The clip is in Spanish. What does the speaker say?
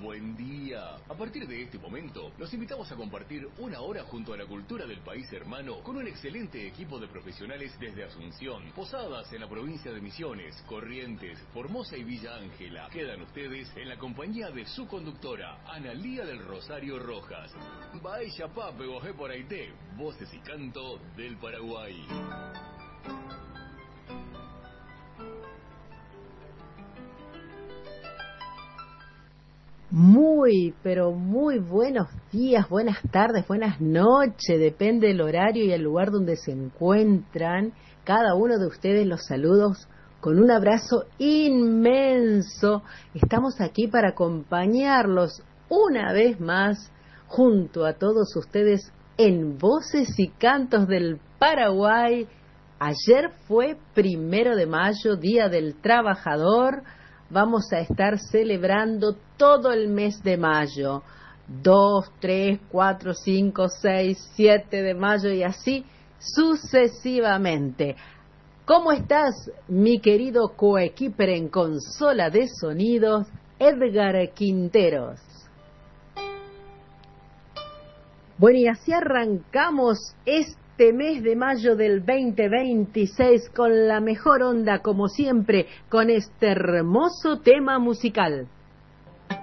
buen día. A partir de este momento, los invitamos a compartir una hora junto a la cultura del país hermano con un excelente equipo de profesionales desde Asunción, Posadas en la provincia de Misiones, Corrientes, Formosa y Villa Ángela. Quedan ustedes en la compañía de su conductora, Analía del Rosario Rojas. Baella Pape Gojé por Aité, voces y canto del Paraguay. Muy, pero muy buenos días, buenas tardes, buenas noches, depende del horario y el lugar donde se encuentran. Cada uno de ustedes los saludos con un abrazo inmenso. Estamos aquí para acompañarlos una vez más junto a todos ustedes en Voces y Cantos del Paraguay. Ayer fue 1 de mayo, Día del Trabajador. Vamos a estar celebrando todo el mes de mayo, 2, 3, 4, 5, 6, 7 de mayo y así sucesivamente. ¿Cómo estás, mi querido coequiper en consola de sonidos, Edgar Quinteros? Bueno, y así arrancamos este mes de mayo del 2026 con la mejor onda, como siempre, con este hermoso tema musical.